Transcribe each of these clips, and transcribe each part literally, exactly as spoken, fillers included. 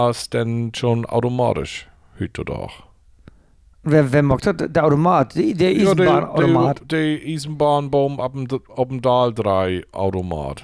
ist denn schon automatisch heutzutage. Wer, wer macht das? Der Automat, die, der Eisenbahnautomat. Ja, der, der, der Eisenbahnbaum ab dem, ab dem Dahl drei Automat.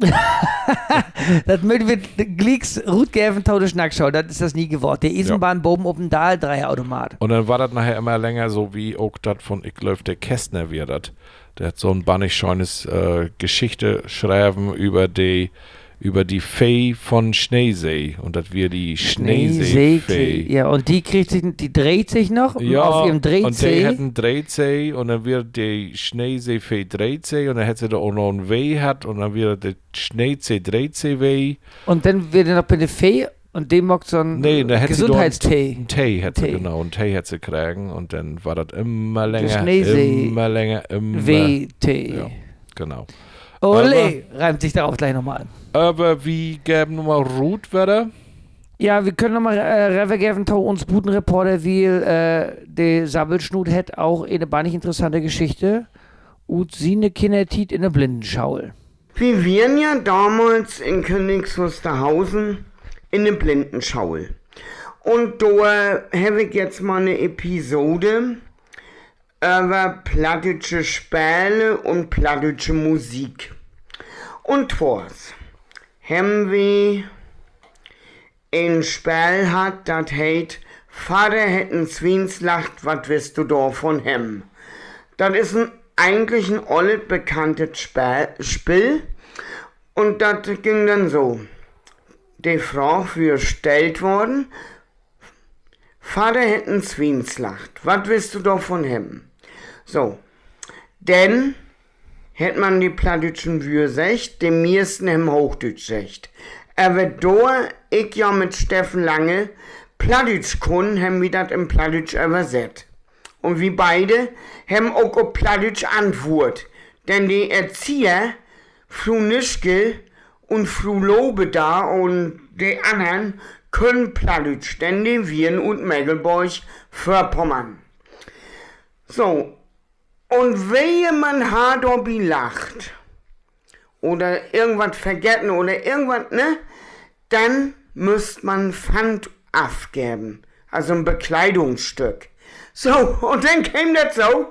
Das möchten wir Glicks Rutgäven taude Schnackschau, das ist das nie geworden. Der Eisenbahnbaum auf dem Dahl drei Automat. Und dann war das nachher immer länger so wie auch das von, ich glaube, der Kästner wird das. Der hat so ein bannig schönes äh, Geschichte schreiben über die über die Fee von Schneesee und das wir die Schneesee-Fee. Ja, und die kriegt sich, die dreht sich noch ja, auf ihrem Drehzeh. Und die hat einen Drehzeh und dann wird die Schneesee-Fee Drehzeh und dann hätte sie da auch noch einen Weh hat und dann wird der Schneesee-Drehzeh-Weh. Und dann wird er noch bei der Fee und dem macht so ein nee, Gesundheitstee. Einen Tee hätte sie, genau, einen Tee hätte sie kriegen und dann war das immer länger, immer länger, immer. W-Tee. Ja, genau. Ole, reimt sich darauf gleich nochmal an. Aber wie geben nochmal Ruth wieder? Ja, wir können nochmal äh, revergeben, to uns Budenreporter, wie äh, der Sabbelschnut hat auch eine bannig interessante Geschichte. Und sie ne Kindertit in der Blindenschaul. Wir wären ja damals in Königs Wusterhausen in der Blindenschaul. Und da habe ich jetzt mal eine Episode über plattdeutsche Spiele und plattdeutsche Musik. Und was? Haben wir ein Spiel hat, das heißt, Vater hätten Zwinslacht, was wirst du da von hem? Das ist ein, eigentlich ein olles bekanntes Spiel, Spiel und das ging dann so. Die Frage wird gestellt worden, Vater hätten Zwinslacht, was wirst du da von hem? So, denn hätt man die plattdeutschen Wür secht, dem meisten im Hochdeutsch secht. Aber da ich ja mit Steffen Lange Plattdeutsch kun, haben wir das im Plattdeutsch übersetzt. Und wir beide haben auch auf Plattdeutsch Antwort. Denn die Erzieher, Fru Nischke und Fru Lobe da und die anderen können Plattdeutsch, denn die Viren und Mecklenburg Vorpommern. So. Und wehe man hat obi lacht oder irgendwas vergessen oder irgendwas, ne, dann müsst man Pfand abgeben, also ein Bekleidungsstück. So, und dann kam das so,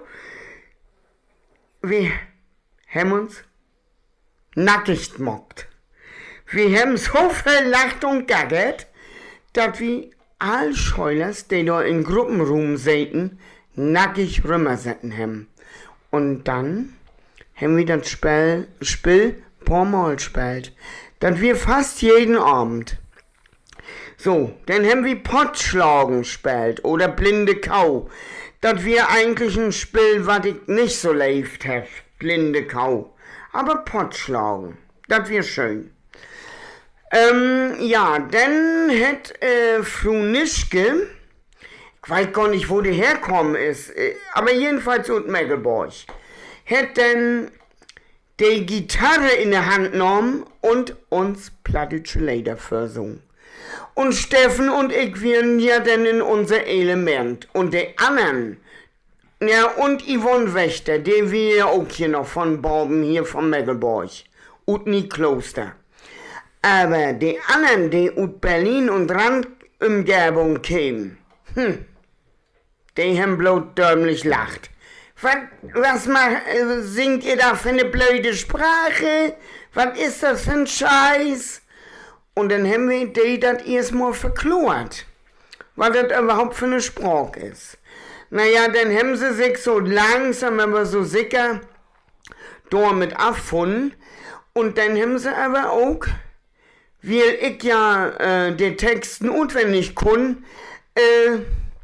wir haben uns nackig mockt. Wir haben so viel lacht und gaggert, dass wir all Scheulers, die da in Gruppenruhm säten, nackig rümmersetten haben. Und dann haben wir das Spiel, Spiel paar Mal gespielt. Das wir fast jeden Abend. So, dann haben wir Pottschlagen gespielt oder blinde Kau. Das wir eigentlich ein Spiel, was ich nicht so lebt habe. Blinde Kau. Aber Pottschlagen, das wir schön. Ähm, ja, dann hat äh, Fru Nischke, ich weiß gar nicht, wo die herkommen ist, aber jedenfalls aus Mecklenburg, hat dann die Gitarre in der Hand genommen und uns plattdeutsche Lieder versungen. Und Steffen und ich wären ja dann in unser Element. Und die anderen, ja, und Yvonne Wächter, die wir ja auch hier noch von Borben, hier von Mecklenburg, Utni Kloster. Aber die anderen, die aus Berlin und Randumgebung kämen, hm, die haben bloß dämlich lacht. Was, was mach, singt ihr da für eine blöde Sprache? Was ist das für ein Scheiß? Und dann haben wir die das erstmal verklort, was das überhaupt für eine Sprache ist. Naja, dann haben sie sich so langsam, aber so sicher damit abgefunden. Und dann haben sie aber auch, weil ich ja äh, die Texten auswendig kann, äh,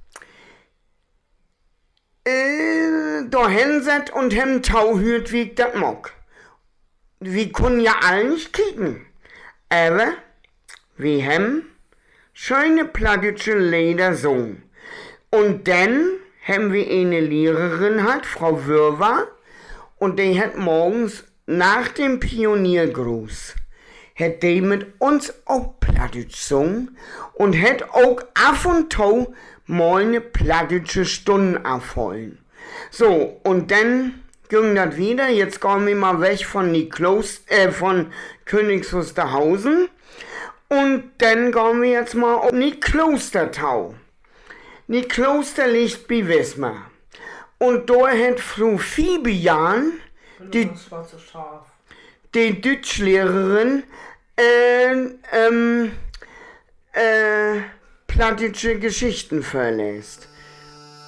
Äh, da hinset und hem Tau hürt, wie ich das mag. Wir können ja alle nicht kicken. Aber wir haben schöne plattdeutsche Lieder singen. Und dann haben wir eine Lehrerin hat, Frau Würwer, und die hat morgens nach dem Pioniergruß, hat die mit uns auch Plattdeutsch gesungen und hat auch ab und zu mal eine plattdeutsche Stunde abholen. So, und dann ging das wieder. Jetzt kommen wir mal weg von, die Kloster, äh, von Königs Wusterhausen. Und dann gehen wir jetzt mal auf die Klostertau. Die Kloster liegt bei Wismar. Und da hat Frau Fibian, die, die Deutschlehrerin, äh, ähm, äh, plattische Geschichten verlässt.